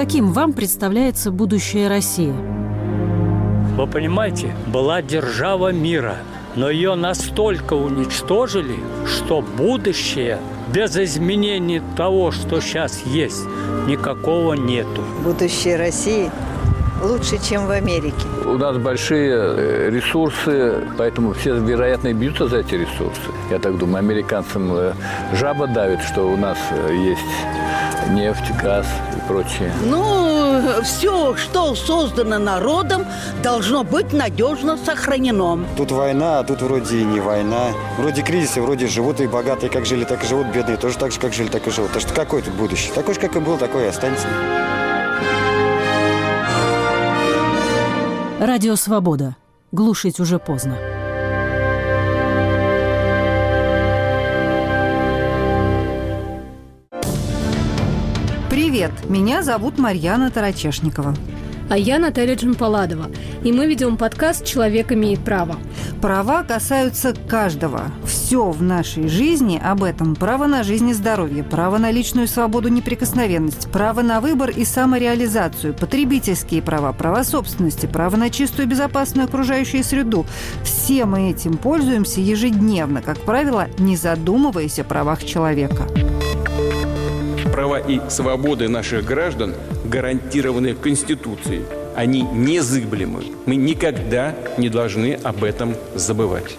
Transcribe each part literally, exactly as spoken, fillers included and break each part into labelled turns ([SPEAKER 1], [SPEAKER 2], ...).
[SPEAKER 1] Каким вам представляется будущее России?
[SPEAKER 2] Вы понимаете, была держава мира, но ее настолько уничтожили, что будущее без изменений того, что сейчас есть, никакого нету.
[SPEAKER 3] Будущее России лучше, чем в Америке.
[SPEAKER 4] У нас большие ресурсы, поэтому все, вероятно, и бьются за эти ресурсы. Я так думаю, американцам жаба давит, что у нас есть нефть, газ и прочее.
[SPEAKER 5] Ну, все, что создано народом, должно быть надежно сохранено.
[SPEAKER 6] Тут война, а тут вроде и не война. Вроде кризисы, вроде живут и богатые, как жили, так и живут, бедные тоже так же, как жили, так и живут. Так что какое тут будущее? Такое же, как и был, такое и останется.
[SPEAKER 1] Радио «Свобода». Глушить уже поздно.
[SPEAKER 7] Привет, меня зовут Марьяна Тарачешникова.
[SPEAKER 8] А я Наталья Джампаладова. И мы ведем подкаст «Человек имеет право».
[SPEAKER 7] Права касаются каждого. Все в нашей жизни об этом. Право на жизнь и здоровье, право на личную свободу, неприкосновенность, право на выбор и самореализацию, потребительские права, права собственности, право на чистую и безопасную окружающую среду. Все мы этим пользуемся ежедневно, как правило, не задумываясь о правах человека.
[SPEAKER 9] Права и свободы наших граждан гарантированы Конституцией. Они незыблемы. Мы никогда не должны об этом забывать.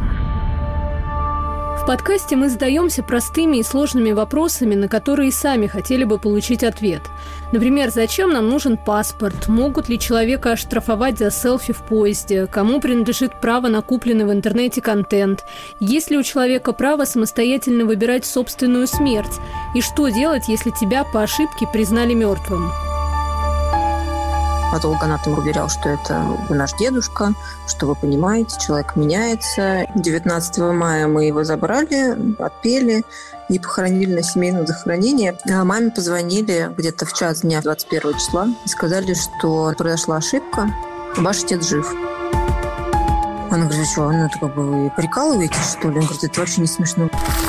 [SPEAKER 8] В подкасте мы задаемся простыми и сложными вопросами, на которые сами хотели бы получить ответ. Например, зачем нам нужен паспорт? Могут ли человека оштрафовать за селфи в поезде? Кому принадлежит право на купленный в интернете контент? Есть ли у человека право самостоятельно выбирать собственную смерть? И что делать, если тебя по ошибке признали мертвым?
[SPEAKER 10] Патологоанатом уверял, что это наш дедушка, что вы понимаете, человек меняется. девятнадцатого мая мы его забрали, отпели и похоронили на семейном захоронении. А маме позвонили где-то в час дня двадцать первого числа и сказали, что произошла ошибка, ваш отец жив. Она говорит, что, ну, это как бы вы прикалываетесь, что ли? Он говорит, это вообще не смешно.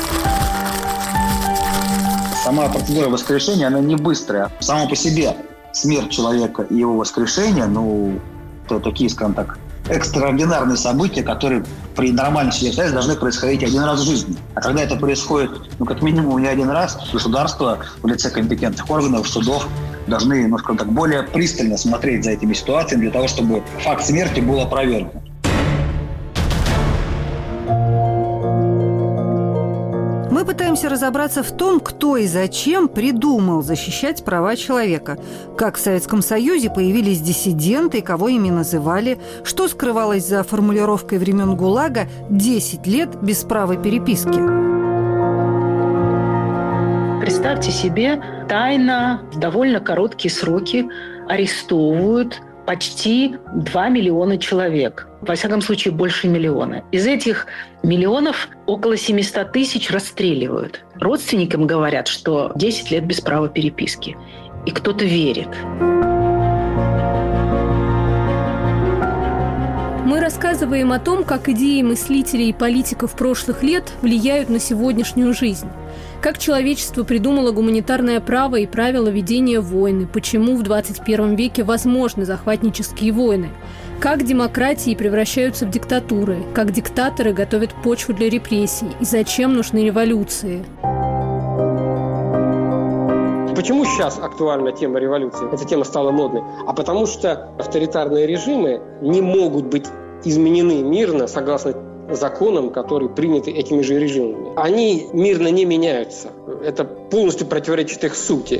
[SPEAKER 11] Сама процедура воскрешения, она не быстрая. Само по себе смерть человека и его воскрешение, ну, это такие, скажем так, экстраординарные события, которые при нормальной ситуации должны происходить один раз в жизни. А когда это происходит, ну, как минимум, не один раз, государство в лице компетентных органов, судов должны, ну, скажем так, более пристально смотреть за этими ситуациями для того, чтобы факт смерти был опровергнут.
[SPEAKER 7] Мы пытаемся разобраться в том, кто и зачем придумал защищать права человека. Как в Советском Союзе появились диссиденты и кого ими называли, что скрывалось за формулировкой времен ГУЛАГа «десять лет без права переписки».
[SPEAKER 12] Представьте себе, тайно в довольно короткие сроки арестовывают почти два миллиона человек. Во всяком случае, больше миллиона. Из этих миллионов около семьсот тысяч расстреливают. Родственникам говорят, что десять лет без права переписки. И кто-то верит.
[SPEAKER 8] Мы рассказываем о том, как идеи мыслителей и политиков прошлых лет влияют на сегодняшнюю жизнь. Как человечество придумало гуманитарное право и правила ведения войны, почему в двадцать первом веке возможны захватнические войны, как демократии превращаются в диктатуры, как диктаторы готовят почву для репрессий и зачем нужны революции.
[SPEAKER 13] Почему сейчас актуальна тема революции? Эта тема стала модной. А потому что авторитарные режимы не могут быть изменены мирно согласно законам, которые приняты этими же режимами. Они мирно не меняются. Это полностью противоречит их сути.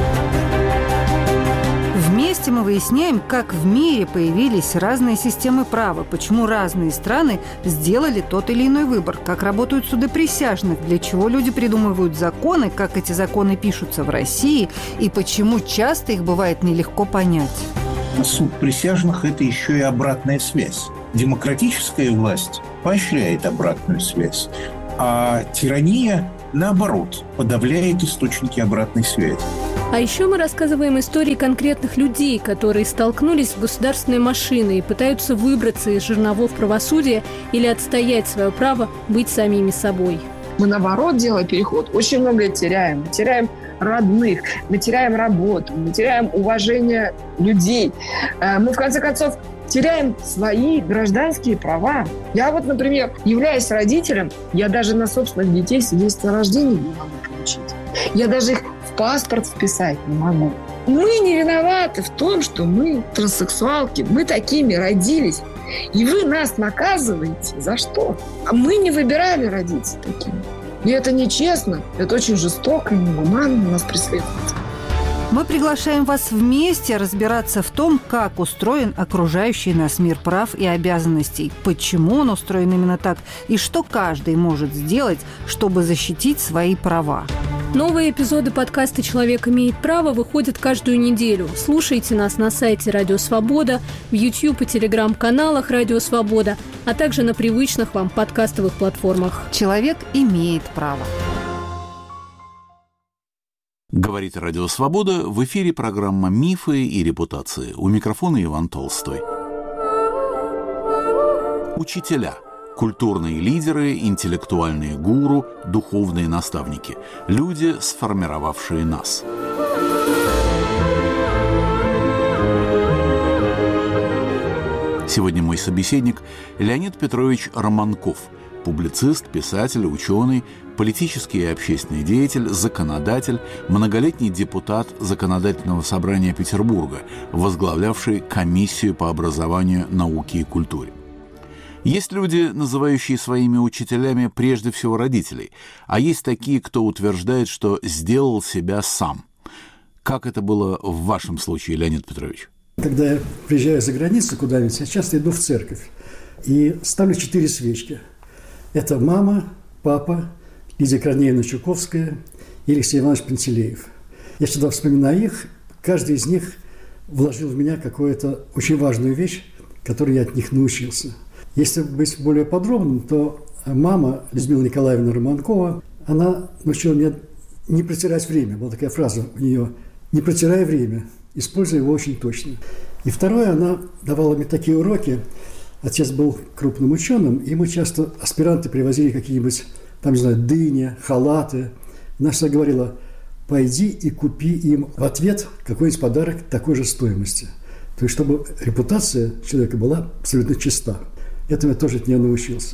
[SPEAKER 7] Вместе мы выясняем, как в мире появились разные системы права, почему разные страны сделали тот или иной выбор, как работают суды присяжных, для чего люди придумывают законы, как эти законы пишутся в России и почему часто их бывает нелегко понять.
[SPEAKER 14] Суд присяжных – это еще и обратная связь. Демократическая власть поощряет обратную связь, а тирания, наоборот, подавляет источники обратной связи.
[SPEAKER 8] А еще мы рассказываем истории конкретных людей, которые столкнулись с государственной машиной и пытаются выбраться из жерновов правосудия или отстоять свое право быть самими собой.
[SPEAKER 15] Мы, наоборот, делая переход, очень многое теряем. Теряем родных, мы теряем работу, мы теряем уважение людей. Мы, в конце концов, теряем свои гражданские права. Я вот, например, являясь родителем, я даже на собственных детей свидетельство о рождении не могу получить. Я даже их в паспорт вписать не могу. Мы не виноваты в том, что мы транссексуалки, мы такими родились. И вы нас наказываете. За что? А мы не выбирали родиться такими. И это нечестно, это очень жестоко и негуманно нас преследует.
[SPEAKER 7] Мы приглашаем вас вместе разбираться в том, как устроен окружающий нас мир прав и обязанностей, почему он устроен именно так и что каждый может сделать, чтобы защитить свои права.
[SPEAKER 8] Новые эпизоды подкаста «Человек имеет право» выходят каждую неделю. Слушайте нас на сайте «Радио Свобода», в YouTube и Telegram-каналах «Радио Свобода», а также на привычных вам подкастовых платформах.
[SPEAKER 7] «Человек имеет право».
[SPEAKER 16] Говорит Радио Свобода, в эфире программа «Мифы и репутации». У микрофона Иван Толстой. Учителя. Культурные лидеры, интеллектуальные гуру, духовные наставники. Люди, сформировавшие нас. Сегодня мой собеседник Леонид Петрович Романков, публицист, писатель, ученый, политический и общественный деятель, законодатель, многолетний депутат Законодательного собрания Петербурга, возглавлявший комиссию по образованию, науке и культуре. Есть люди, называющие своими учителями прежде всего родителей, а есть такие, кто утверждает, что сделал себя сам. Как это было в вашем случае, Леонид Петрович?
[SPEAKER 17] Когда я приезжаю за границу куда-нибудь, я часто иду в церковь и ставлю четыре свечки. Это мама, папа, Лидия Корнеевна Чуковская и Алексей Иванович Пантелеев. Я всегда вспоминаю их, каждый из них вложил в меня какую-то очень важную вещь, которой я от них научился. Если быть более подробным, то мама Людмила Николаевна Романкова, она научила меня не протирать время. Была такая фраза у нее: «Не протирай время, используй его очень точно». И второе, она давала мне такие уроки. Отец был крупным ученым, и ему часто аспиранты привозили какие-нибудь, там, не знаю, дыни, халаты. Она всегда говорила: пойди и купи им в ответ какой-нибудь подарок такой же стоимости. То есть, чтобы репутация человека была абсолютно чиста. Этому я тоже от нее научился.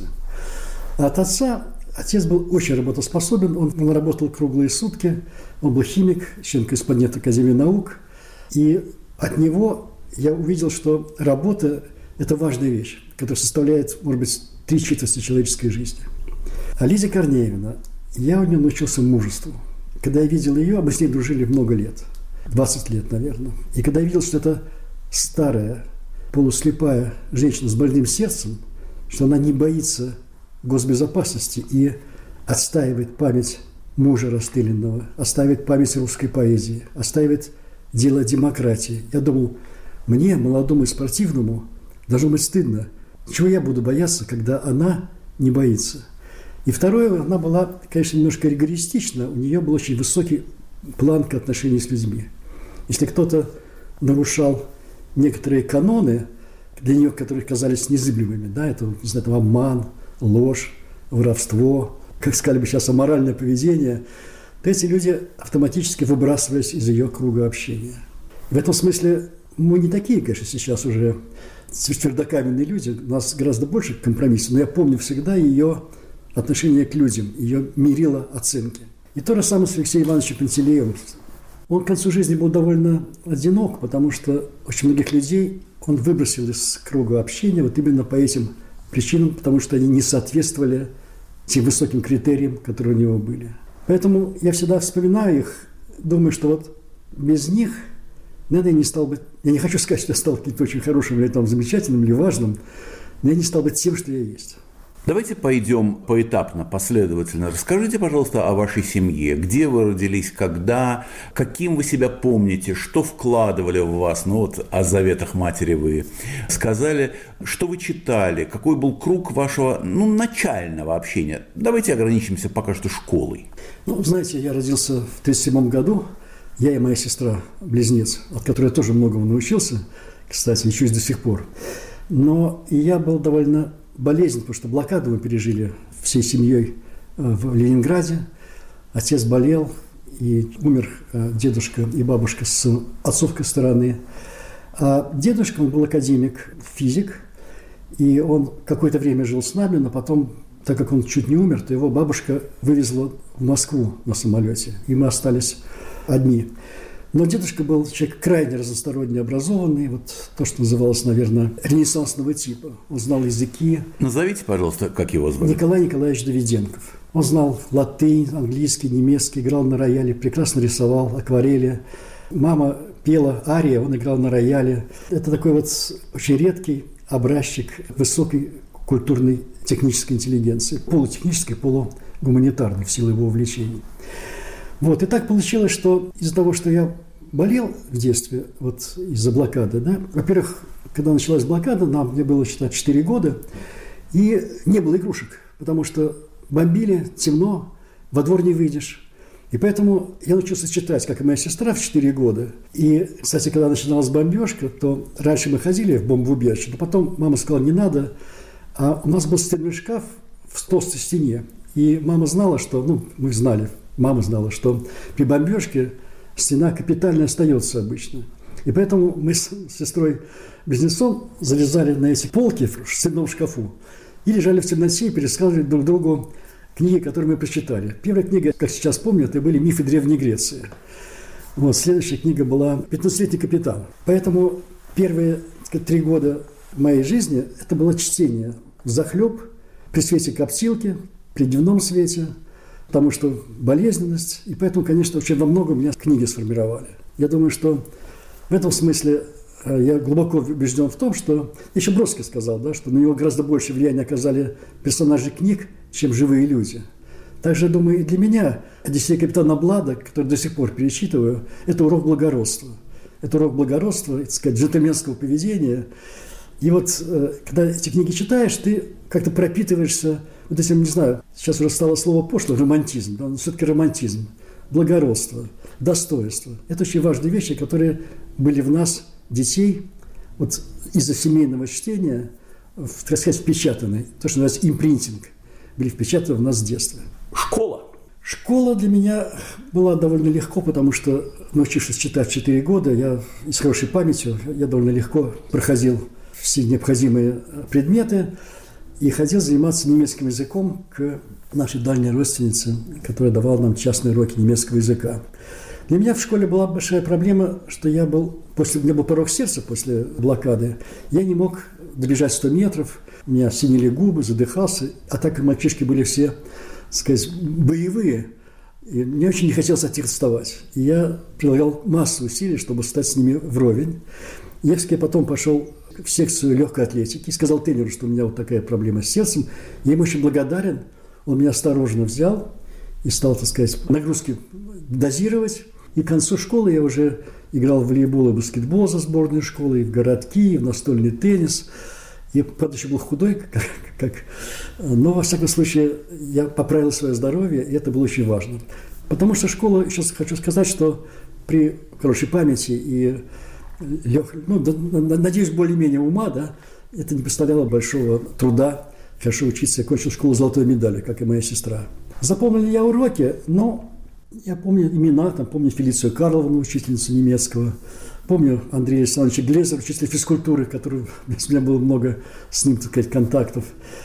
[SPEAKER 17] А от отца, отец был очень работоспособен, он, он работал круглые сутки, он был химик, член-корреспондент Академии наук. И от него я увидел, что работа – это важная вещь, которая составляет, может быть, три четверти человеческой жизни. А Лидия Корнеевна, я у нее научился мужеству. Когда я видел ее, мы с ней дружили много лет, двадцать лет, наверное. И когда я видел, что это старая, полуслепая женщина с больным сердцем, что она не боится госбезопасности и отстаивает память мужа расстрелянного, оставит память русской поэзии, оставит дело демократии. Я думал, мне, молодому и спортивному, должно быть стыдно. Чего я буду бояться, когда она не боится? И второе, она была, конечно, немножко ригористична. У нее был очень высокий планка отношений с людьми. Если кто-то нарушал некоторые каноны, для нее, которые казались незыблемыми, да, это, не знаю, там, обман, ложь, воровство, как сказали бы сейчас, аморальное поведение, то эти люди автоматически выбрасывались из ее круга общения. В этом смысле мы не такие, конечно, сейчас уже твердокаменные люди, у нас гораздо больше компромиссов, но я помню всегда ее отношение к людям, ее мерило оценки. И то же самое с Алексеем Ивановичем Пантелеевым. Он к концу жизни был довольно одинок, потому что очень многих людей он выбросил из круга общения вот именно по этим причинам, потому что они не соответствовали тем высоким критериям, которые у него были. Поэтому я всегда вспоминаю их, думаю, что вот без них, наверное, я не стал бы, я не хочу сказать, что я стал каким-то очень хорошим или там замечательным, или важным, но я не стал бы тем, что я есть.
[SPEAKER 16] Давайте пойдем поэтапно, последовательно. Расскажите, пожалуйста, о вашей семье. Где вы родились, когда, каким вы себя помните, что вкладывали в вас, ну вот о заветах матери вы сказали, что вы читали, какой был круг вашего, ну, начального общения. Давайте ограничимся пока что школой.
[SPEAKER 17] Ну, знаете, я родился в тридцать седьмом году, я и моя сестра-близнец, от которой я тоже многому научился, кстати, учусь до сих пор. Но и я был довольно болезнь, потому что блокаду мы пережили всей семьей в Ленинграде. Отец болел, и умер дедушка и бабушка с отцовской стороны. А дедушка, он был академик, физик, и он какое-то время жил с нами, но потом, так как он чуть не умер, то его бабушка вывезла в Москву на самолете, и мы остались одни. Но дедушка был человек крайне разносторонне образованный, вот то, что называлось, наверное, ренессансного типа. Он знал языки.
[SPEAKER 16] Назовите, пожалуйста, как его звали?
[SPEAKER 17] Николай Николаевич Давиденков. Он знал латынь, английский, немецкий, играл на рояле, прекрасно рисовал, акварели. Мама пела ария, он играл на рояле. Это такой вот очень редкий образчик высокой культурной технической интеллигенции, полутехнической, полугуманитарной в силу его увлечений. Вот, и так получилось, что из-за того, что я болел в детстве, вот из-за блокады, да, во-первых, когда началась блокада, нам, мне было, считать, четыре года, и не было игрушек, потому что бомбили, темно, во двор не выйдешь. И поэтому я научился читать, как и моя сестра, в четыре года. И, кстати, когда начиналась бомбежка, то раньше мы ходили в бомбоубежище, но потом мама сказала, не надо. А у нас был стенной шкаф в толстой стене. И мама знала, что, ну, мы знали, мама знала, что при бомбежке стена капитально остается обычно. И поэтому мы с сестрой-близнецом залезали на эти полки в стенном шкафу и лежали в темноте и пересказывали друг другу книги, которые мы прочитали. Первая книга, как сейчас помню, это были «Мифы Древней Греции». Вот, следующая книга была «пятнадцатилетний капитан». Поэтому первые сказать, три года моей жизни это было чтение взахлеб, при свете коптилки, при дневном свете, потому что болезненность. И поэтому, конечно, очень во многом меня книги сформировали. Я думаю, что в этом смысле я глубоко убежден в том, что еще Бродский сказал, да, что на него гораздо больше влияния оказали персонажи книг, чем живые люди. Также, думаю, и для меня «Одиссея капитана Блада», который до сих пор перечитываю, это урок благородства. Это урок благородства, так сказать, джентльменского поведения. И вот, когда эти книги читаешь, ты как-то пропитываешься, вот этим, не знаю, сейчас уже стало слово пошло, романтизм, но все-таки романтизм, благородство, достоинство. Это очень важные вещи, которые были в нас, детей, вот из-за семейного чтения, так сказать, впечатаны. То, что называется импринтинг, были впечатаны в нас с детства.
[SPEAKER 16] Школа.
[SPEAKER 17] Школа для меня была довольно легко, потому что, научившись читать в четыре года, я и с хорошей памятью, я довольно легко проходил все необходимые предметы и ходил заниматься немецким языком к нашей дальней родственнице, которая давала нам частные уроки немецкого языка. Для меня в школе была большая проблема, что я был, после, у меня был порог сердца после блокады, я не мог добежать сто метров, у меня синели губы, задыхался, а так как мальчишки были все, так сказать, боевые, и мне очень не хотелось от них отставать. И я прилагал массу усилий, чтобы стать с ними вровень. Я потом пошел в секцию легкой атлетики и сказал тренеру, что у меня вот такая проблема с сердцем. Я ему очень благодарен, он меня осторожно взял и стал, так сказать, нагрузки дозировать. И к концу школы я уже играл в волейбол и баскетбол за сборную школы, и в городки, и в настольный теннис. Я, правда, еще был худой, как, как, но, во всяком случае, я поправил свое здоровье, и это было очень важно. Потому что школа, сейчас хочу сказать, что при хорошей памяти и, лег, ну, надеюсь, более-менее ума, да, это не представляло большого труда хорошо учиться. Я кончил школу с золотой медалью, как и моя сестра. Запомнил ли я уроки? Но я помню имена, там, помню Фелицию Карловну, учительницу немецкого, помню Андрея Александровича Глезера, учителя физкультуры, который, у меня было много с ним, так сказать, контактов.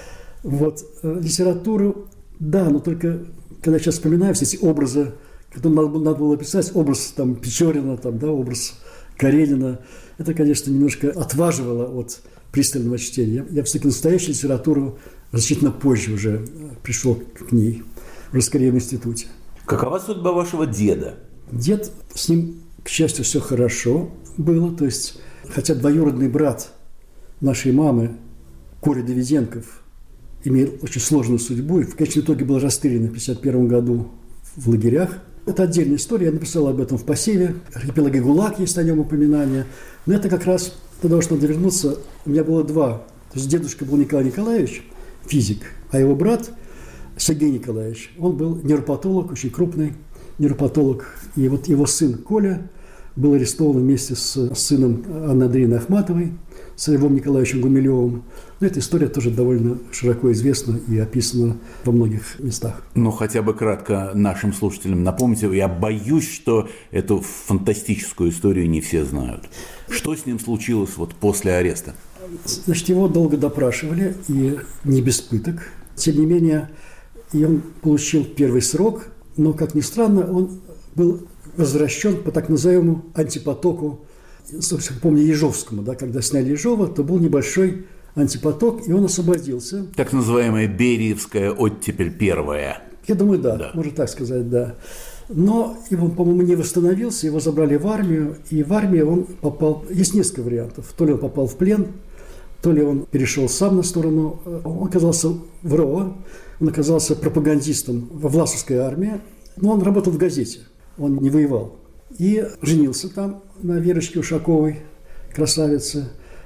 [SPEAKER 17] Вот. Литературу, да, но только, когда я сейчас вспоминаю все эти образы, которые надо, надо было писать, образ там, Печорина, там, да, образ Каренина, это, конечно, немножко отваживало от пристального чтения. Я, я все-таки настоящую литературу значительно позже уже пришел к ней, уже скорее в институте.
[SPEAKER 16] Какова судьба вашего деда?
[SPEAKER 17] Дед, с ним, к счастью, все хорошо было. То есть, хотя двоюродный брат нашей мамы, Коля Давиденков, имел очень сложную судьбу и в конечном итоге был расстрелян в тысяча девятьсот пятьдесят первом году в лагерях. Это отдельная история, я написал об этом в посеве. Архипелаге ГУЛАГ есть о нем упоминание. Но это как раз для того, чтобы вернуться, у меня было два. То есть дедушка был Николай Николаевич, физик, а его брат Сергей Николаевич, он был нейропатолог, очень крупный нейропатолог. И вот его сын Коля был арестован вместе с сыном Анны Андреевны Ахматовой, с Львом Николаевичем Гумилевым. Но эта история тоже довольно широко известна и описана во многих местах.
[SPEAKER 16] Ну, хотя бы кратко нашим слушателям напомните, я боюсь, что эту фантастическую историю не все знают. Что с ним случилось вот после ареста?
[SPEAKER 17] Значит, его долго допрашивали, и не без пыток. Тем не менее, и он получил первый срок, но, как ни странно, он был возвращен по так называемому антипотоку, помню, Ежовскому, да, когда сняли Ежова, то был небольшой антипоток, и он освободился.
[SPEAKER 16] Так называемая Бериевская оттепель первая.
[SPEAKER 17] Я думаю, да, да, можно так сказать, да. Но его, по-моему, не восстановился, его забрали в армию, и в армию он попал... Есть несколько вариантов. То ли он попал в плен, то ли он перешел сам на сторону. Он оказался в РОА, он оказался пропагандистом во Власовской армии, но он работал в газете, он не воевал. И женился там на Верочке Ушаковой, красавице,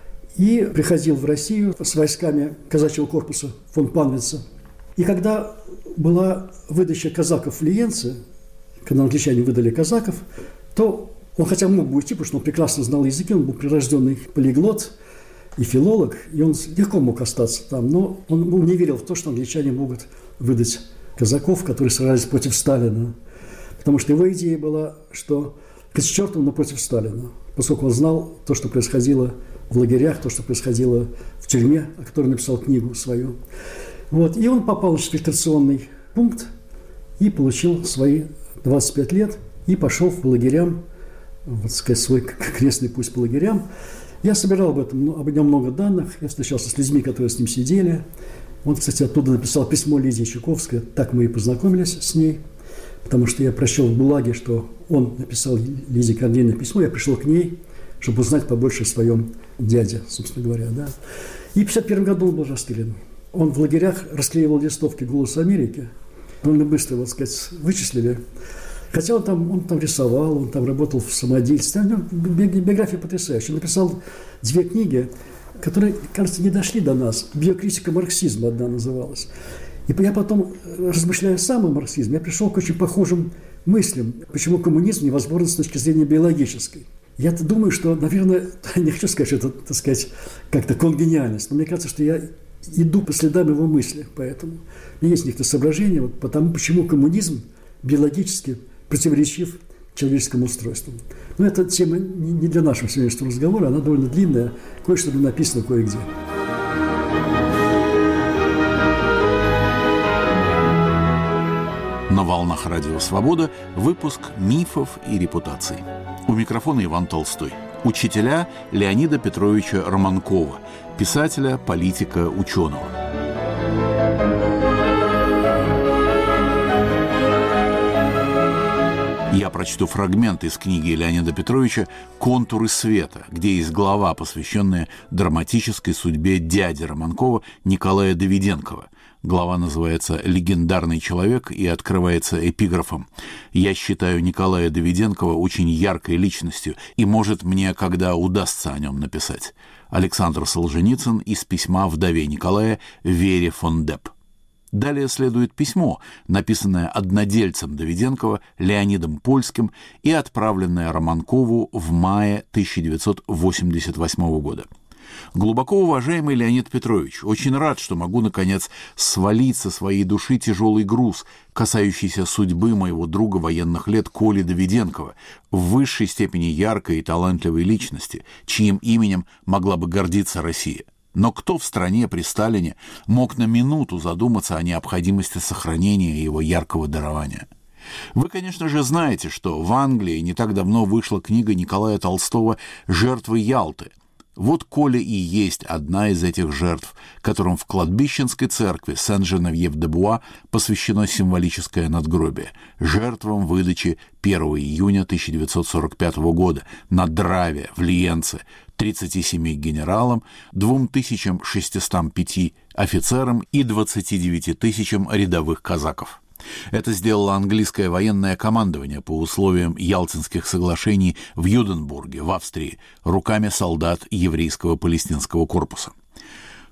[SPEAKER 17] и приходил в Россию с войсками казачьего корпуса фон Панвица. И когда была выдача казаков в Лиенце, когда англичане выдали казаков, то он хотя мог бы уйти, потому что он прекрасно знал языки, он был прирожденный полиглот и филолог, и он легко мог остаться там, но он, он не верил в то, что англичане могут выдать казаков, которые сражались против Сталина. Потому что его идея была, что к черту, но против Сталина, поскольку он знал то, что происходило в лагерях, то, что происходило в тюрьме, о которой написал книгу свою. Вот. И он попал в фильтрационный пункт и получил свои двадцать пять лет и пошел по лагерям, вот сказать, свой крестный путь по лагерям. Я собирал об этом, об нем много данных, я встречался с людьми, которые с ним сидели. Он, кстати, оттуда написал письмо Лидии Чуковской, так мы и познакомились с ней, потому что я прочел в БУЛАГе, что он написал Лидии Корнеевне письмо, я пришел к ней, чтобы узнать побольше о своем дяде, собственно говоря. Да. И в пятьдесят первом году он был расстрелян. Он в лагерях расклеивал листовки «Голос Америки». Довольно быстро, вот сказать, вычислили. Хотя он там, он там рисовал, он там работал в самодельстве. У него биография потрясающая. Он написал две книги, которые, кажется, не дошли до нас. «Биокритика марксизма» одна называлась. И я потом, размышляя сам о марксизме, я пришел к очень похожим мыслям, почему коммунизм невозможен с точки зрения биологической. Я-то думаю, что, наверное, не хочу сказать, что это, так сказать, как-то конгениальность, но мне кажется, что я иду по следам его мысли, поэтому у меня есть некоторые соображения, вот, потому почему коммунизм биологически противоречив человеческому устройству. Но эта тема не для нашего сегодняшнего разговора, она довольно длинная, кое-что написано кое-где.
[SPEAKER 16] На волнах Радио Свобода выпуск «Мифов и репутаций». У микрофона Иван Толстой. Учителя Леонида Петровича Романкова, писателя, политика, ученого. Я прочту фрагмент из книги Леонида Петровича «Контуры света», где есть глава, посвященная драматической судьбе дяди Романкова Николая Давиденкова. Глава называется «Легендарный человек» и открывается эпиграфом: «Я считаю Николая Давиденкова очень яркой личностью, и, может, мне когда удастся о нем написать». Александр Солженицын из письма вдове Николая Вере фон Депп. Далее следует письмо, написанное однодельцем Давиденкова Леонидом Польским и отправленное Романкову в мае тысяча девятьсот восемьдесят восьмого года. «Глубоко уважаемый Леонид Петрович, очень рад, что могу, наконец, свалить со своей души тяжелый груз, касающийся судьбы моего друга военных лет Коли Давиденкова, в высшей степени яркой и талантливой личности, чьим именем могла бы гордиться Россия. Но кто в стране при Сталине мог на минуту задуматься о необходимости сохранения его яркого дарования? Вы, конечно же, знаете, что в Англии не так давно вышла книга Николая Толстого «Жертвы Ялты». Вот Коля и есть одна из этих жертв, которым в кладбищенской церкви Сен-Женевьев-де-Буа посвящено символическое надгробие, жертвам выдачи первого июня тысяча девятьсот сорок пятого года на Драве в Лиенце тридцати семи генералам, двум тысячам шестистам пяти офицерам и двадцати девяти тысячам рядовых казаков. Это сделало английское военное командование по условиям Ялтинских соглашений в Юденбурге, в Австрии, руками солдат еврейского палестинского корпуса.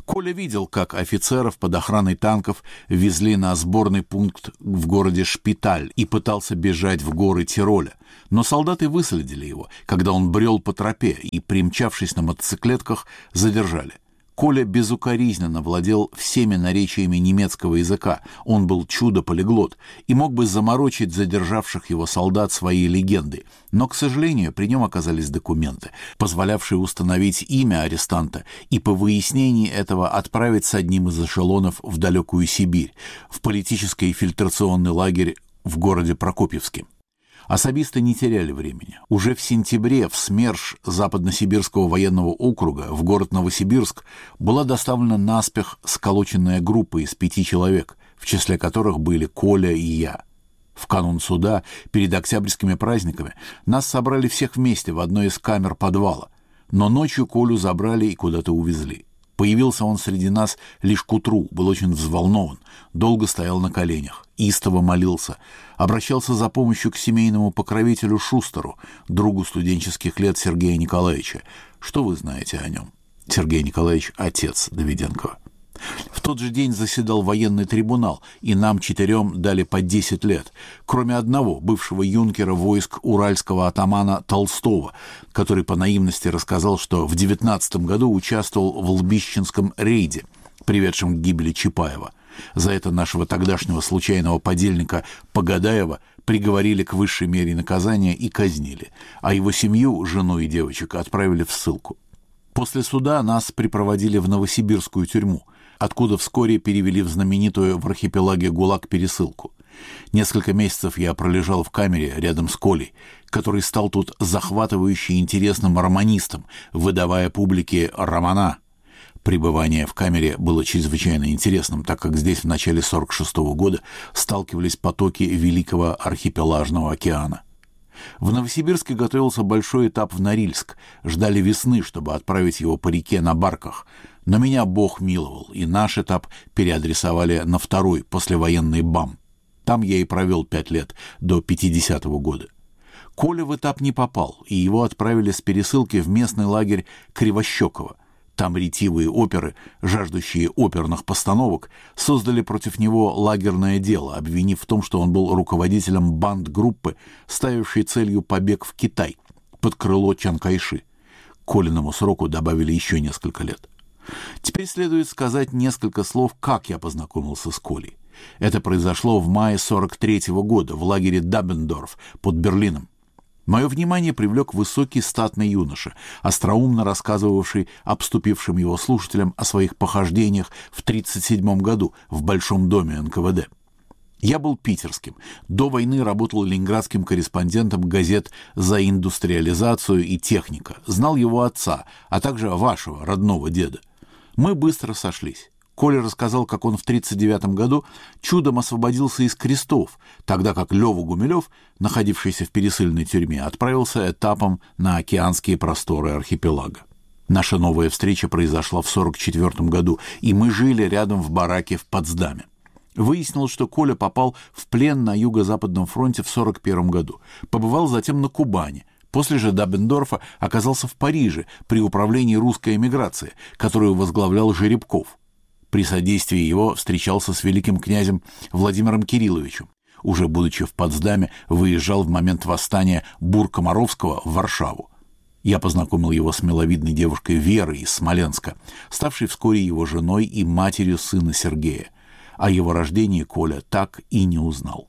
[SPEAKER 16] Коля видел, как офицеров под охраной танков везли на сборный пункт в городе Шпиталь и пытался бежать в горы Тироля. Но солдаты выследили его, когда он брел по тропе, и, примчавшись на мотоциклетках, задержали. Коля безукоризненно владел всеми наречиями немецкого языка, он был чудо-полиглот и мог бы заморочить задержавших его солдат своей легендой. Но, к сожалению, при нем оказались документы, позволявшие установить имя арестанта и по выяснении этого отправить с одним из эшелонов в далекую Сибирь, в политический фильтрационный лагерь в городе Прокопьевске. Особисты не теряли времени. Уже в сентябре в СМЕРШ Западносибирского военного округа в город Новосибирск была доставлена наспех сколоченная группа из пяти человек, в числе которых были Коля и я. В канун суда, перед октябрьскими праздниками, нас собрали всех вместе в одной из камер подвала, но ночью Колю забрали и куда-то увезли. Появился он среди нас лишь к утру, был очень взволнован, долго стоял на коленях, истово молился, обращался за помощью к семейному покровителю Шустеру, другу студенческих лет Сергея Николаевича. Что вы знаете о нем? Сергей Николаевич – отец Давиденкова. В тот же день заседал военный трибунал, и нам четырем дали по десять лет, кроме одного, бывшего юнкера войск уральского атамана Толстого, который по наивности рассказал, что в девятнадцатом году участвовал в Лбищенском рейде, приведшем к гибели Чапаева. За это нашего тогдашнего случайного подельника Погадаева приговорили к высшей мере наказания и казнили, а его семью, жену и девочек, отправили в ссылку. После суда нас припроводили в Новосибирскую тюрьму, откуда вскоре перевели в знаменитую в архипелаге ГУЛАГ пересылку. Несколько месяцев я пролежал в камере рядом с Колей, который стал тут захватывающе интересным романистом, выдавая публике романа. Пребывание в камере было чрезвычайно интересным, так как здесь в начале сорок шестого года сталкивались потоки Великого архипелажного океана. В Новосибирске готовился большой этап в Норильск, ждали весны, чтобы отправить его по реке на барках. Но меня Бог миловал, и наш этап переадресовали на второй, послевоенный БАМ. Там я и провел пять лет, до пятидесятого года. Коля в этап не попал, и его отправили с пересылки в местный лагерь Кривощекова. Там ретивые оперы, жаждущие оперных постановок, создали против него лагерное дело, обвинив в том, что он был руководителем банд-группы, ставившей целью побег в Китай под крыло Чан Кайши. К Колиному сроку добавили еще несколько лет. Теперь следует сказать несколько слов, как я познакомился с Колей. Это произошло в мае сорок третьего года в лагере Даббендорф под Берлином. Мое внимание привлек высокий статный юноша, остроумно рассказывавший обступившим его слушателям о своих похождениях в тридцать седьмом году в Большом доме эн ка вэ дэ. Я был питерским, до войны работал ленинградским корреспондентом газет «За индустриализацию» и «Техника», знал его отца, а также вашего родного деда. Мы быстро сошлись. Коля рассказал, как он в тридцать девятом году чудом освободился из крестов, тогда как Лёва Гумилёв, находившийся в пересыльной тюрьме, отправился этапом на океанские просторы архипелага. Наша новая встреча произошла в сорок четвёртом году, и мы жили рядом в бараке в Потсдаме. Выяснилось, что Коля попал в плен на Юго-Западном фронте в сорок первом году, побывал затем на Кубани. После же Даббендорфа оказался в Париже при управлении русской эмиграции, которую возглавлял Жеребков. При содействии его встречался с великим князем Владимиром Кирилловичем. Уже будучи в Потсдаме, выезжал в момент восстания Бур-Комаровского в Варшаву. Я познакомил его с миловидной девушкой Верой из Смоленска, ставшей вскоре его женой и матерью сына Сергея. О его рождении Коля так и не узнал.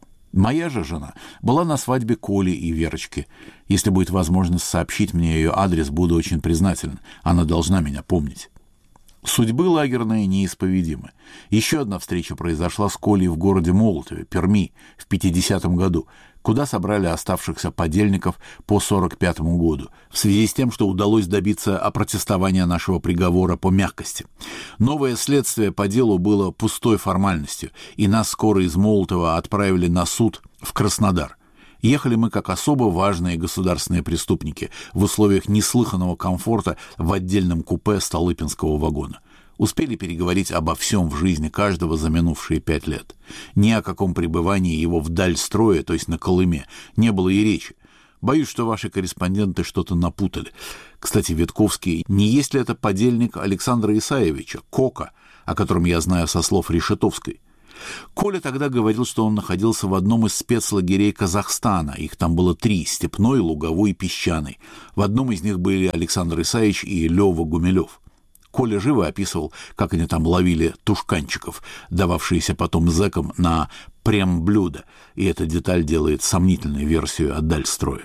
[SPEAKER 16] Моя же жена была на свадьбе Коли и Верочки. Если будет возможность сообщить мне ее адрес, буду очень признателен. Она должна меня помнить. Судьбы лагерные неисповедимы. Еще одна встреча произошла с Колей в городе Молотове, Перми, в пятидесятом году, куда собрали оставшихся подельников по сорок пятому году, в связи с тем, что удалось добиться опротестования нашего приговора по мягкости. Новое следствие по делу было пустой формальностью, и нас скоро из Молотова отправили на суд в Краснодар. Ехали мы как особо важные государственные преступники в условиях неслыханного комфорта в отдельном купе Столыпинского вагона. Успели переговорить обо всем в жизни каждого за минувшие пять лет. Ни о каком пребывании его вдаль строя, то есть на Колыме, не было и речи. Боюсь, что ваши корреспонденты что-то напутали. Кстати, Витковский, не есть ли это подельник Александра Исаевича, Кока, о котором я знаю со слов Решетовской? Коля тогда говорил, что он находился в одном из спецлагерей Казахстана. Их там было три – степной, луговой и песчаный. В одном из них были Александр Исаевич и Лёва Гумилёв. Коля живо описывал, как они там ловили тушканчиков, дававшиеся потом зэкам на прем-блюдо, и эта деталь делает сомнительной версию от Дальстроя.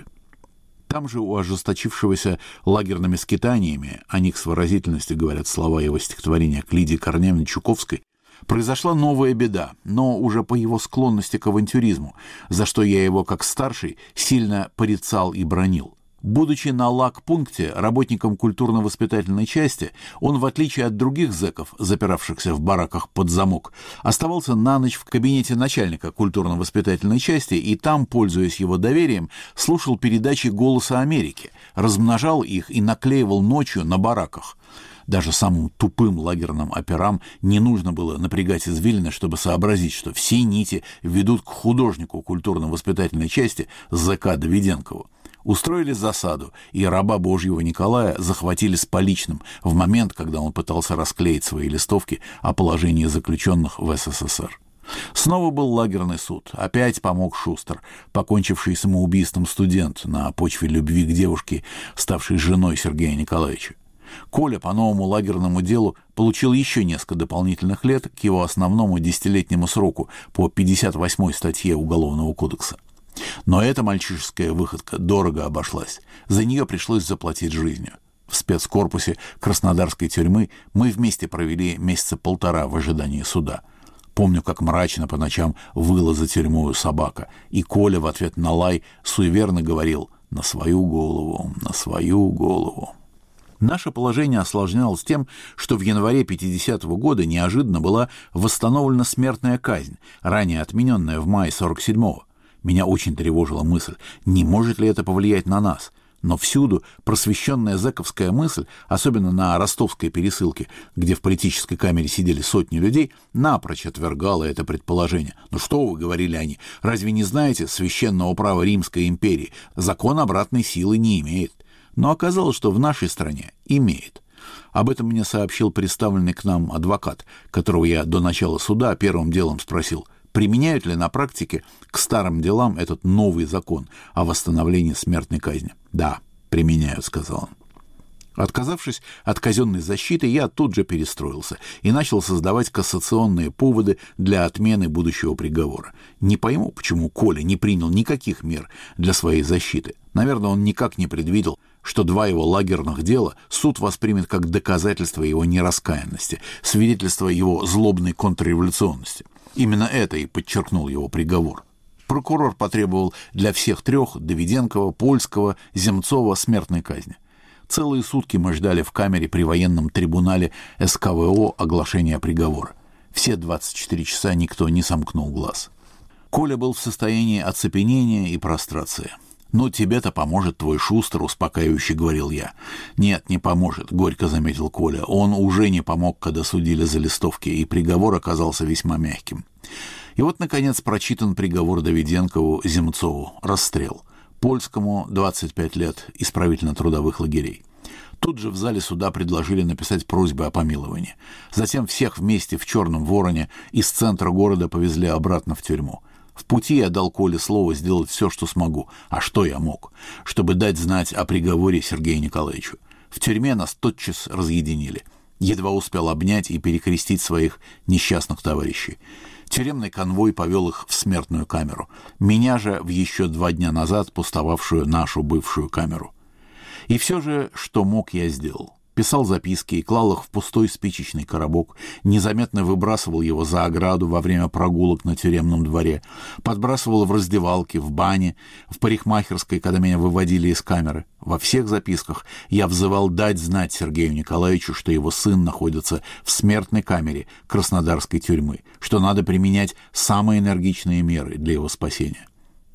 [SPEAKER 16] Там же у ожесточившегося лагерными скитаниями, о них с выразительностью говорят слова его стихотворения к Лидии Корнеевне Чуковской, произошла новая беда, но уже по его склонности к авантюризму, за что я его, как старший, сильно порицал и бранил. Будучи на лагпункте работником культурно-воспитательной части, он, в отличие от других зэков, запиравшихся в бараках под замок, оставался на ночь в кабинете начальника культурно-воспитательной части и там, пользуясь его доверием, слушал передачи «Голоса Америки», размножал их и наклеивал ночью на бараках. Даже самым тупым лагерным операм не нужно было напрягать извилины, чтобы сообразить, что все нити ведут к художнику культурно-воспитательной части зэка Давиденкову. Устроили засаду, и раба Божьего Николая захватили с поличным в момент, когда он пытался расклеить свои листовки о положении заключенных в СССР. Снова был лагерный суд. Опять помог Шустер, покончивший самоубийством студент на почве любви к девушке, ставшей женой Сергея Николаевича. Коля по новому лагерному делу получил еще несколько дополнительных лет к его основному десятилетнему сроку по пятьдесят восьмой статье Уголовного кодекса. Но эта мальчишеская выходка дорого обошлась. За нее пришлось заплатить жизнью. В спецкорпусе Краснодарской тюрьмы мы вместе провели месяца полтора в ожидании суда. Помню, как мрачно по ночам выла за тюрьмою собака, и Коля в ответ на лай суеверно говорил «на свою голову, на свою голову». Наше положение осложнялось тем, что в январе пятидесятого года неожиданно была восстановлена смертная казнь, ранее отмененная в мае сорок седьмого. Меня очень тревожила мысль, не может ли это повлиять на нас. Но всюду просвещенная зэковская мысль, особенно на ростовской пересылке, где в политической камере сидели сотни людей, напрочь отвергала это предположение. «Ну что вы, — говорили они, — разве не знаете священного права Римской империи? Закон обратной силы не имеет». Но оказалось, что в нашей стране имеет. Об этом мне сообщил представленный к нам адвокат, которого я до начала суда первым делом спросил, применяют ли на практике к старым делам этот новый закон о восстановлении смертной казни. «Да, применяют», — сказал он. Отказавшись от казенной защиты, я тут же перестроился и начал создавать кассационные поводы для отмены будущего приговора. Не пойму, почему Коля не принял никаких мер для своей защиты. Наверное, он никак не предвидел, что два его лагерных дела суд воспримет как доказательство его нераскаянности, свидетельство его злобной контрреволюционности. Именно это и подчеркнул его приговор. Прокурор потребовал для всех трех — Давиденкова, Польского, Земцова — смертной казни. Целые сутки мы ждали в камере при военном трибунале эс ка вэ о оглашения приговора. Все двадцать четыре часа никто не сомкнул глаз. Коля был в состоянии оцепенения и прострации. «Ну, тебе-то поможет твой Шустер», — успокаивающе говорил я. «Нет, не поможет», — горько заметил Коля. «Он уже не помог, когда судили за листовки, и приговор оказался весьма мягким». И вот, наконец, прочитан приговор Давиденкову, Земцову. Расстрел. Польскому — двадцать пять лет исправительно-трудовых лагерей. Тут же в зале суда предложили написать просьбы о помиловании. Затем всех вместе в «Черном вороне» из центра города повезли обратно в тюрьму. В пути я дал Коле слово сделать все, что смогу. А что я мог? Чтобы дать знать о приговоре Сергею Николаевичу. В тюрьме нас тотчас разъединили. Едва успел обнять и перекрестить своих несчастных товарищей. Тюремный конвой повел их в смертную камеру. Меня же в еще два дня назад пустовавшую нашу бывшую камеру. И все же, что мог, я сделал. Писал записки и клал их в пустой спичечный коробок, незаметно выбрасывал его за ограду во время прогулок на тюремном дворе, подбрасывал в раздевалке, в бане, в парикмахерской, когда меня выводили из камеры. Во всех записках я взывал дать знать Сергею Николаевичу, что его сын находится в смертной камере Краснодарской тюрьмы, что надо применять самые энергичные меры для его спасения.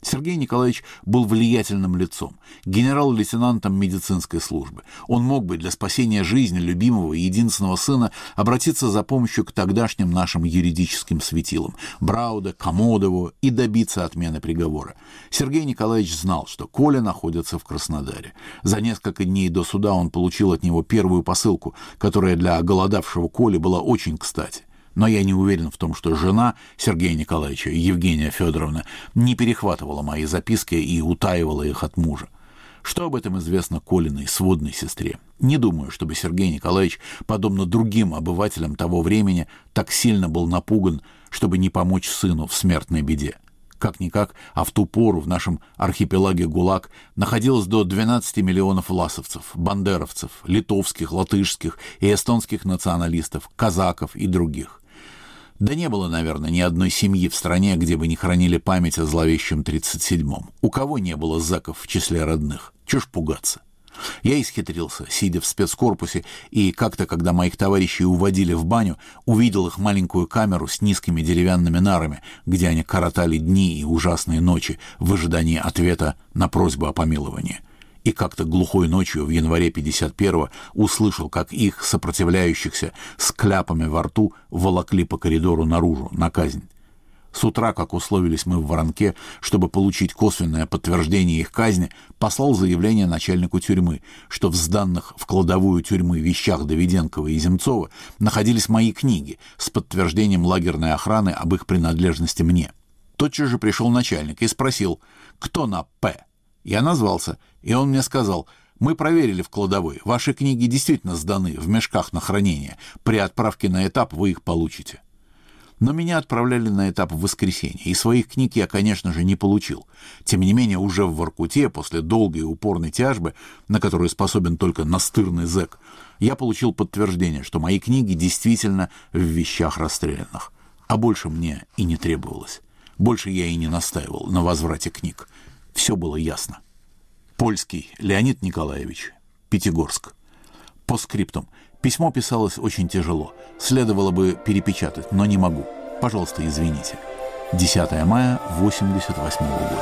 [SPEAKER 16] Сергей Николаевич был влиятельным лицом, генерал-лейтенантом медицинской службы. Он мог бы для спасения жизни любимого и единственного сына обратиться за помощью к тогдашним нашим юридическим светилам – Брауде, Комодову и добиться отмены приговора. Сергей Николаевич знал, что Коля находится в Краснодаре. За несколько дней до суда он получил от него первую посылку, которая для оголодавшего Коли была очень кстати. Но я не уверен в том, что жена Сергея Николаевича, Евгения Федоровна, не перехватывала мои записки и утаивала их от мужа. Что об этом известно Колиной сводной сестре? Не думаю, чтобы Сергей Николаевич, подобно другим обывателям того времени, так сильно был напуган, чтобы не помочь сыну в смертной беде. Как-никак, а в ту пору в нашем архипелаге ГУЛАГ находилось до двенадцати миллионов власовцев, бандеровцев, литовских, латышских и эстонских националистов, казаков и других. Да не было, наверное, ни одной семьи в стране, где бы не хранили память о зловещем тридцать седьмом. У кого не было зэков в числе родных? Чушь пугаться. Я исхитрился, сидя в спецкорпусе, и как-то, когда моих товарищей уводили в баню, увидел их маленькую камеру с низкими деревянными нарами, где они коротали дни и ужасные ночи в ожидании ответа на просьбу о помиловании. И как-то глухой ночью в январе пятьдесят первого услышал, как их, сопротивляющихся, с кляпами во рту волокли по коридору наружу, на казнь. С утра, как условились мы в Воронке, чтобы получить косвенное подтверждение их казни, послал заявление начальнику тюрьмы, что в сданных в кладовую тюрьмы вещах Давиденкова и Земцова находились мои книги с подтверждением лагерной охраны об их принадлежности мне. Тотчас же пришел начальник и спросил, кто на «П». Я назвался, и он мне сказал: «Мы проверили в кладовой, ваши книги действительно сданы в мешках на хранение, при отправке на этап вы их получите». Но меня отправляли на этап в воскресенье, и своих книг я, конечно же, не получил. Тем не менее, уже в Воркуте, после долгой и упорной тяжбы, на которую способен только настырный зэк, я получил подтверждение, что мои книги действительно в вещах расстрелянных. А больше мне и не требовалось. Больше я и не настаивал на возврате книг. Все было ясно. Польский Леонид Николаевич, Пятигорск. Постскриптум. Письмо писалось очень тяжело. Следовало бы перепечатать, но не могу. Пожалуйста, извините. десятого мая восемьдесят восьмого года.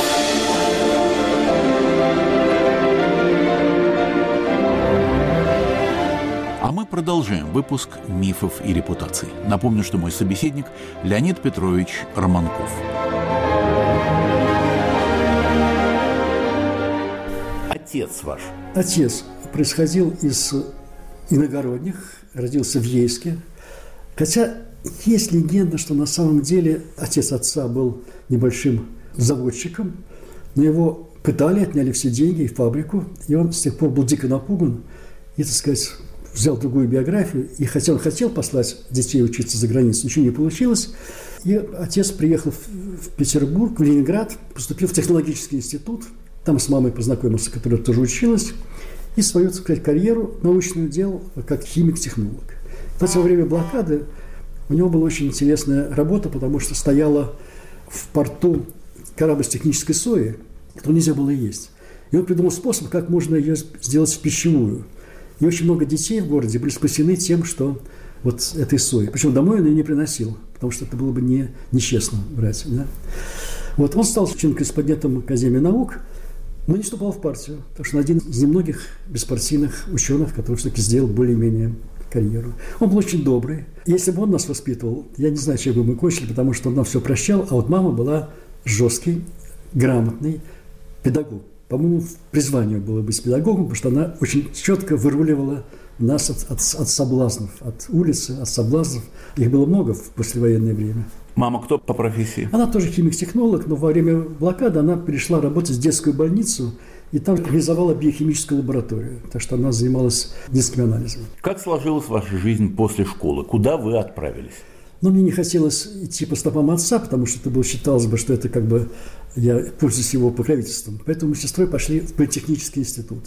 [SPEAKER 16] А мы продолжаем выпуск «Мифов и репутаций». Напомню, что мой собеседник Леонид Петрович Романков. Отец ваш.
[SPEAKER 17] Отец происходил из иногородних, родился в Ейске. Хотя есть легенда, что на самом деле отец отца был небольшим заводчиком, но его пытали, отняли все деньги и фабрику, и он с тех пор был дико напуган и, так сказать, взял другую биографию. И хотя он хотел послать детей учиться за границу, ничего не получилось. И отец приехал в Петербург, в Ленинград, поступил в технологический институт. Там с мамой познакомился, которая тоже училась. И свою, так сказать, карьеру научную делал как химик-технолог. Кстати, во время блокады у него была очень интересная работа, потому что стояла в порту корабль с технической соей, которую нельзя было есть. И он придумал способ, как можно ее сделать в пищевую. И очень много детей в городе были спасены тем, что вот этой сои. Причем домой он ее не приносил, потому что это было бы не, нечестно брать. Да? Вот он стал член-корреспондентом Академии наук, но не вступал в партию, потому что он один из немногих беспартийных ученых, который все-таки сделал более-менее карьеру. Он был очень добрый. Если бы он нас воспитывал, я не знаю, чем бы мы кончили, потому что он нам все прощал, а вот мама была жесткий, грамотный педагог. По-моему, призвание было быть педагогом, потому что она очень четко выруливала нас от, от, от соблазнов, от улицы, от соблазнов. Их было много в послевоенное время.
[SPEAKER 16] Мама кто по профессии?
[SPEAKER 17] Она тоже химик-технолог, но во время блокады она перешла работать в детскую больницу и там организовала биохимическую лабораторию. Так что она занималась детскими анализами.
[SPEAKER 16] Как сложилась ваша жизнь после школы? Куда вы отправились?
[SPEAKER 17] Но мне не хотелось идти по стопам отца, потому что это было, считалось бы, что это как бы я пользуюсь его покровительством. Поэтому мы с сестрой пошли в политехнический институт.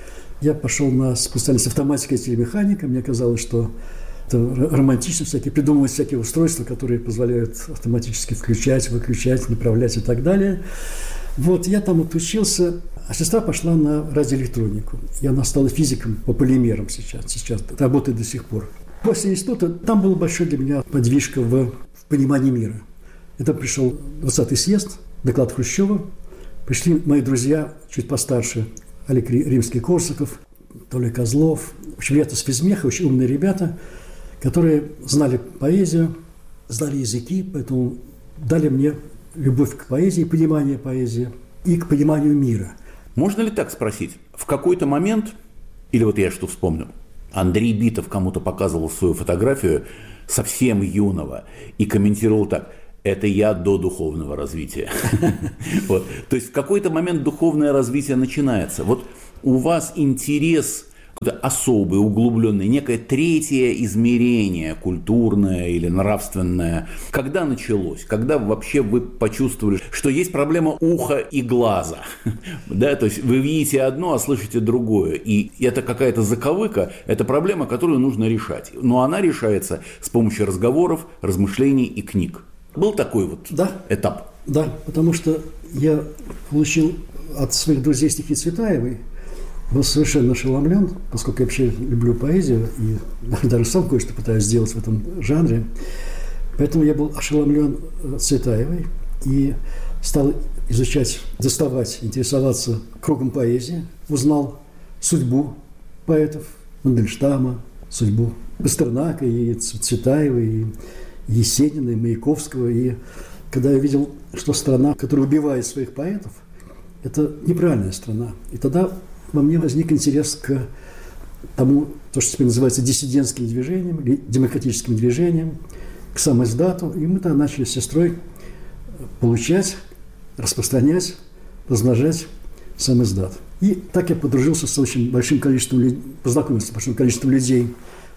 [SPEAKER 17] Я пошел на специальность автоматика и телемеханика. Мне казалось, что это романтично, всякие, придумывать всякие устройства, которые позволяют автоматически включать, выключать, направлять и так далее. Вот, я там отучился, а сестра пошла на радиоэлектронику. И она стала физиком по полимерам сейчас, сейчас работает до сих пор. После института там был большой для меня подвижка в, в понимании мира. Это пришел двадцатый съезд доклад Хрущева. Пришли мои друзья, чуть постарше, Олег Римский-Корсаков, Толя Козлов. В общем, ребята с физмеха, очень умные ребята, которые знали поэзию, знали языки, поэтому дали мне любовь к поэзии, понимание поэзии и к пониманию мира.
[SPEAKER 16] Можно ли так спросить? В какой-то момент, или вот я что вспомнил, Андрей Битов кому-то показывал свою фотографию совсем юного и комментировал так: это я до духовного развития. Вот. То есть в какой-то момент духовное развитие начинается. Вот у вас интерес особый, углубленный, некое третье измерение, культурное или нравственное. Когда началось? Когда вообще вы почувствовали, что есть проблема уха и глаза? Да, то есть вы видите одно, а слышите другое. И это какая-то заковыка, это проблема, которую нужно решать. Но она решается с помощью разговоров, размышлений и книг. Был такой вот
[SPEAKER 17] да.
[SPEAKER 16] этап?
[SPEAKER 17] Да, потому что я получил от своих друзей стихи Цветаевой, был совершенно ошеломлен, поскольку я вообще люблю поэзию и даже сам кое-что пытаюсь сделать в этом жанре. Поэтому я был ошеломлен Цветаевой и стал изучать, доставать, интересоваться кругом поэзии. Узнал судьбу поэтов Мандельштама, судьбу Пастернака и Цветаевой, и Есенина, и Маяковского. И когда я видел, что страна, которая убивает своих поэтов, это неправильная страна. И тогда во мне возник интерес к тому, то, что теперь называется диссидентским движением, или демократическим движением, к самоиздату. И мы тогда начали с сестрой получать, распространять, размножать самоиздат. И так я подружился с очень большим количеством людей, познакомился с большим количеством людей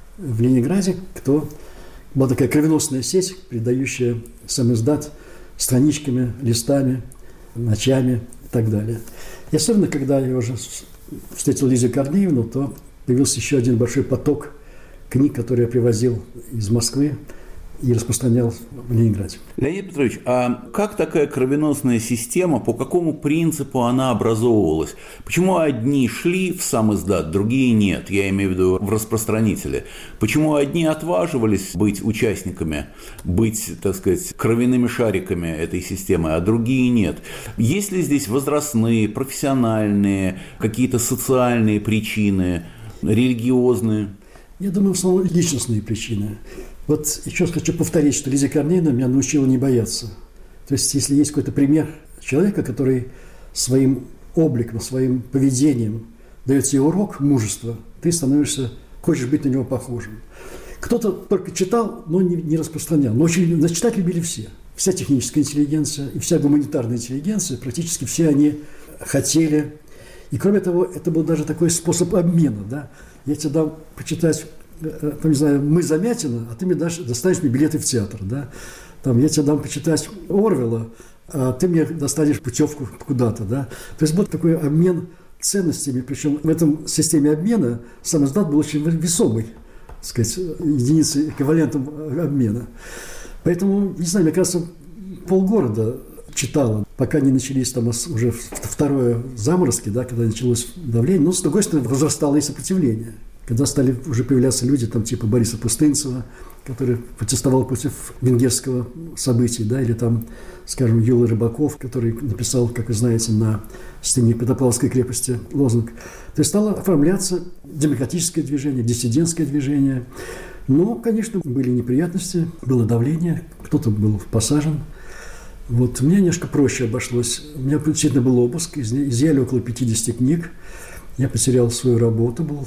[SPEAKER 17] в Ленинграде, кто была такая кровеносная сеть, передающая самоиздат страничками, листами, ночами и так далее. И особенно, когда я уже встретил Лизу Корнеевну, то появился еще один большой поток книг, которые я привозил из Москвы и распространял в Ленинграде.
[SPEAKER 16] Леонид Петрович, а как такая кровеносная система, по какому принципу она образовывалась? Почему одни шли в самиздат, другие нет? Я имею в виду в распространителе. Почему одни отваживались быть участниками, быть, так сказать, кровяными шариками этой системы, а другие нет? Есть ли здесь возрастные, профессиональные, какие-то социальные причины, религиозные?
[SPEAKER 17] Я думаю, в основном личностные причины. Вот еще хочу повторить, что Лиза Корнеевна меня научила не бояться. То есть, если есть какой-то пример человека, который своим обликом, своим поведением дает тебе урок мужества, ты становишься, хочешь быть на него похожим. Кто-то только читал, но не, не распространял. Но очень читать любили все. Вся техническая интеллигенция и вся гуманитарная интеллигенция, практически все они хотели. И кроме того, это был даже такой способ обмена. Да? Я тебе дам почитать, там, не знаю, «Мы Замятина», а ты мне дашь, достанешь мне билеты в театр. Да? Там, я тебе дам почитать Орвелла, а ты мне достанешь путевку куда-то. Да? То есть был такой обмен ценностями. Причем в этом системе обмена самоиздат был очень весомый, так сказать, единицей, эквивалентом обмена. Поэтому, не знаю, мне кажется, полгорода читала, пока не начались там уже второе заморозки, да, когда началось давление. Но, с другой стороны, возрастало и сопротивление. Когда стали уже появляться люди, там, типа Бориса Пустынцева, который протестовал против венгерского события, да, или там, скажем, Юла Рыбаков, который написал, как вы знаете, на стене Петропавловской крепости лозунг. То есть стало оформляться демократическое движение, диссидентское движение. Но, конечно, были неприятности, было давление, кто-то был посажен. Вот, мне немножко проще обошлось. У меня действительно был обыск, изъяли около пятидесяти книг. Я потерял свою работу, был,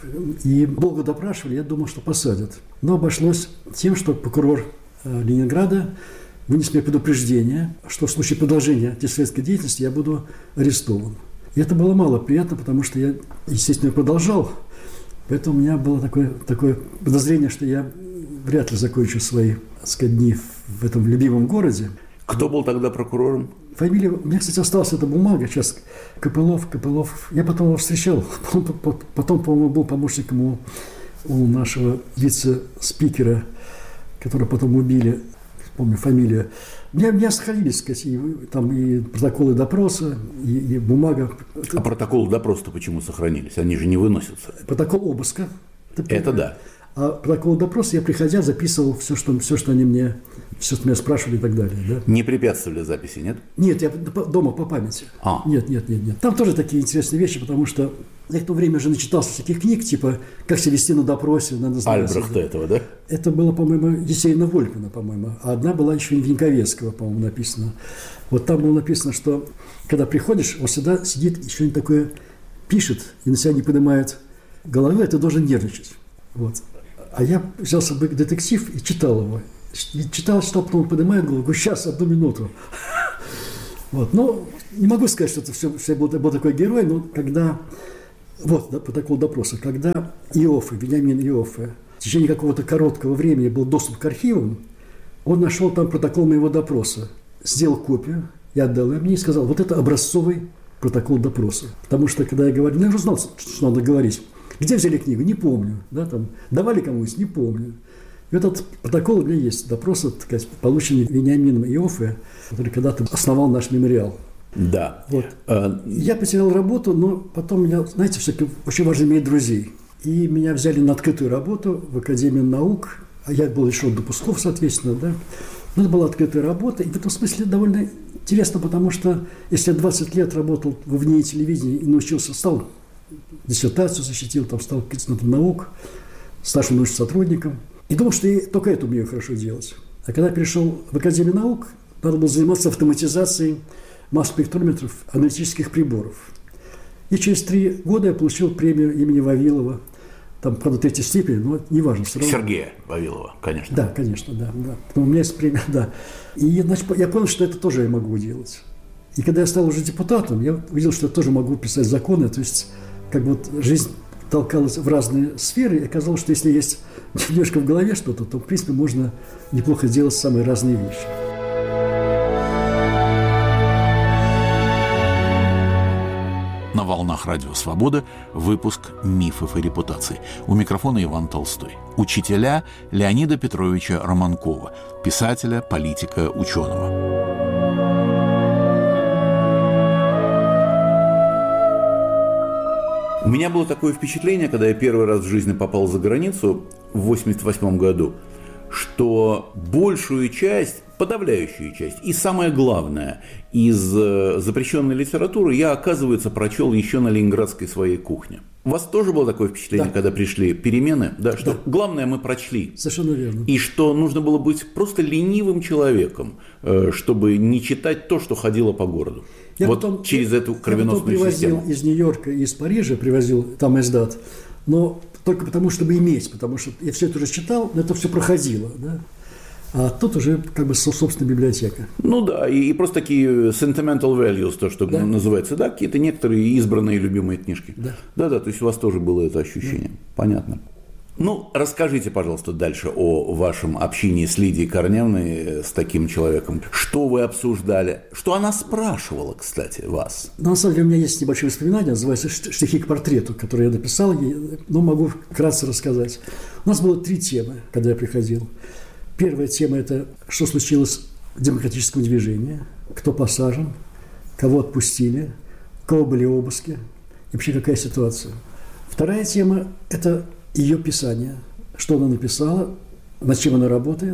[SPEAKER 17] и долго допрашивали, я думал, что посадят. Но обошлось тем, что прокурор Ленинграда вынес мне предупреждение, что в случае продолжения антисоветской деятельности я буду арестован. И это было мало приятно, потому что я, естественно, продолжал. Поэтому у меня было такое, такое подозрение, что я вряд ли закончу свои, так сказать, дни в этом любимом городе.
[SPEAKER 16] Кто был тогда прокурором?
[SPEAKER 17] Фамилия... У меня, кстати, осталась эта бумага. Сейчас Копылов, Копылов. Я потом его встречал. Потом, потом по-моему, был помощником у, у нашего вице-спикера, которого потом убили. Помню фамилию. У меня, у меня сохранились, сказать, и, там и протоколы допроса, и, и бумага.
[SPEAKER 16] А протоколы допроса-то почему сохранились? Они же не выносятся.
[SPEAKER 17] Протокол обыска.
[SPEAKER 16] Это, это да.
[SPEAKER 17] А протокол допроса я, приходя, записывал все, что, все, что они мне, все, что меня спрашивали и так далее. Да?
[SPEAKER 16] Не препятствовали записи, нет?
[SPEAKER 17] Нет, я дома по памяти.
[SPEAKER 16] А.
[SPEAKER 17] Нет, нет, нет, нет. Там тоже такие интересные вещи, потому что я в то время уже начитался всяких книг, типа «Как себя вести на допросе». Надо знать,
[SPEAKER 16] Альбрехта да. этого, да?
[SPEAKER 17] Это было, по-моему, Есенина Вольпана, по-моему. А одна была еще Виньковецкого, по-моему, написана. Вот там было написано, что когда приходишь, он всегда сидит, еще не такое пишет, и на себя не поднимает головы, а ты должен нервничать. Вот. А я взял с собой детектив и читал его. И читал, читал, потом поднимает голову, говорю, сейчас, одну минуту. Вот. Но не могу сказать, что это все, все был, был такой герой, но когда... Вот, да, протокол допроса. Когда Иоффе, Вениамин Иоффе, в течение какого-то короткого времени был доступ к архивам, он нашел там протокол моего допроса, сделал копию, я отдал ему и сказал, вот это образцовый протокол допроса. Потому что, когда я говорю, ну, я уже знал, что надо говорить. Где взяли книгу? Не помню. Да, там, давали кому-нибудь? Не помню. И этот протокол у меня есть. Допрос, так сказать, полученный Вениамином Иоффе, который когда-то основал наш мемориал.
[SPEAKER 16] Да.
[SPEAKER 17] Вот. А... Я потерял работу, но потом меня, знаете, все-таки очень важно иметь друзей. И меня взяли на открытую работу в Академию наук. А я был лишен допусков, соответственно, да. Но это была открытая работа. И в этом смысле довольно интересно, потому что если я двадцать лет работал во ВНИИ телевидения и научился, стал диссертацию защитил, там стал кандидатом наук, старшим научным сотрудником. И думал, что я только это умею хорошо делать. А когда перешел в Академию наук, надо было заниматься автоматизацией масс-спектрометров, аналитических приборов. И через три года я получил премию имени Вавилова. Там, правда, третьей степени, но неважно. Все равно.
[SPEAKER 16] Сергея Вавилова, конечно.
[SPEAKER 17] Да, конечно, да. да. Но у меня есть премия, да. И значит, я понял, что это тоже я могу делать. И когда я стал уже депутатом, я увидел, что я тоже могу писать законы. То есть, как бы вот жизнь толкалась в разные сферы, и оказалось, что если есть немножко в голове что-то, то, в принципе, можно неплохо делать самые разные вещи.
[SPEAKER 16] На волнах Радио Свобода выпуск «Мифов и репутаций». У микрофона Иван Толстой. Учителя Леонида Петровича Романкова, писателя, политика, ученого. У меня было такое впечатление, когда я первый раз в жизни попал за границу в восемьдесят восьмом году, что большую часть, подавляющую часть и самое главное из запрещенной литературы я, оказывается, прочел еще на ленинградской своей кухне. У вас тоже было такое впечатление, да. Когда пришли перемены, да, что да. Главное мы прочли.
[SPEAKER 17] Совершенно верно.
[SPEAKER 16] И что нужно было быть просто ленивым человеком, чтобы не читать то, что ходило по городу.
[SPEAKER 17] Я
[SPEAKER 16] вот
[SPEAKER 17] потом,
[SPEAKER 16] через эту кровеносную
[SPEAKER 17] я
[SPEAKER 16] систему.
[SPEAKER 17] привозил из Нью-Йорка и из Парижа, привозил там издат, но только потому, чтобы иметь, потому что я все это уже читал, но это все проходило, да. А тут уже как бы собственная библиотека.
[SPEAKER 16] Ну да, и, и просто такие sentimental values, то, что да. называется, да, какие-то некоторые избранные любимые книжки. Да. Да-да, то есть у вас тоже было это ощущение. Да. Понятно. Ну, расскажите, пожалуйста, дальше о вашем общении с Лидией Корнеевной, с таким человеком. Что вы обсуждали? Что она спрашивала, кстати, вас?
[SPEAKER 17] На самом деле у меня есть небольшое воспоминание, называется «Стихи к портрету», которое я написал, но могу вкратце рассказать. У нас было три темы, когда я приходил. Первая тема – это что случилось в демократическом движении, кто посажен, кого отпустили, у кого были обыски, и вообще какая ситуация. Вторая тема – это ее писание, что она написала, над чем она работает.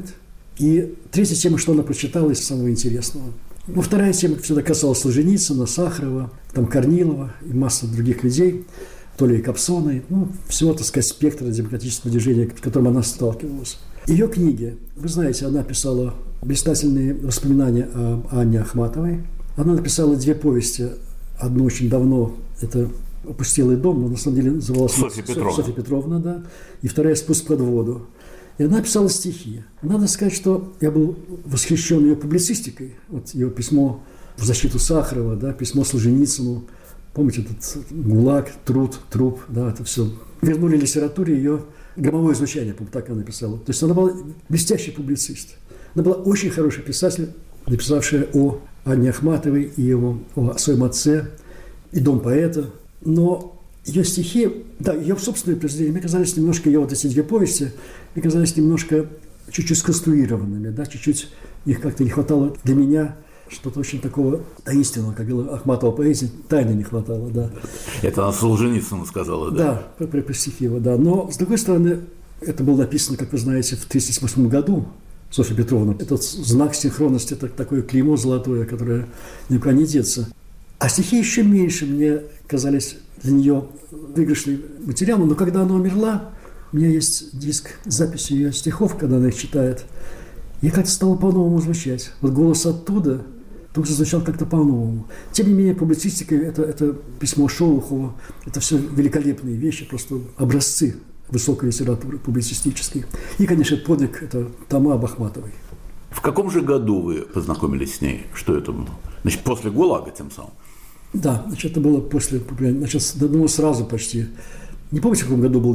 [SPEAKER 17] И третья тема, что она прочитала из самого интересного. Ну, вторая тема всегда касалась Солженицына, Сахарова, там Корнилова и массы других людей, то ли Кобзона, ну, всего, так сказать, спектра демократического движения, с которым она сталкивалась. Ее книги, вы знаете, она писала блистательные воспоминания о Анне Ахматовой. Она написала две повести, одну очень давно, это «Опустелый дом», но на самом деле называлась
[SPEAKER 16] Софья Петровна.
[SPEAKER 17] Софья Петровна, да, и вторая «Спуск под воду». И она писала стихи. Надо сказать, что я был восхищен ее публицистикой. Вот ее письмо в защиту Сахарова, да, письмо Солженицыну. Помните, этот ГУЛАГ, труд, труп, да, это все. Вернули литературе ее громовое звучание, по-моему, так она написала. То есть она была блестящий публицист. Она была очень хороший писатель, написавшая о Анне Ахматовой и его, о своем отце, и «Дом поэта». Но ее стихи, да, ее собственные произведения, мне казались немножко, ее вот эти две повести, мне казались немножко чуть-чуть сконструированными, да, чуть-чуть их как-то не хватало для меня что-то очень такого таинственного, как говорила Ахматова поэзии, тайны не хватало, да.
[SPEAKER 16] Это она Солженицыну сказала, да?
[SPEAKER 17] Да, про, про стихи его, да. Но, с другой стороны, Это было написано, как вы знаете, в тысяча девятьсот тридцать восьмом году, Софья Петровна. Этот знак синхронности, это такое клеймо золотое, которое никуда не деться. А стихи еще меньше мне казались для нее выигрышным материалом. Но когда она умерла, у меня есть диск с записью ее стихов, когда она их читает. И как-то стало по-новому звучать. Вот голос оттуда тут же звучал как-то по-новому. Тем не менее, публицистика, это, это письмо Шолохова, это все великолепные вещи, просто образцы высокой литературы публицистической. И, конечно, подвиг – это тома об Ахматовой.
[SPEAKER 16] В каком же году вы познакомились с ней? Что это было? Значит, после ГУЛАГа тем самым?
[SPEAKER 17] Да, значит, это было после, значит, ну, сразу почти. Не помню, в каком году был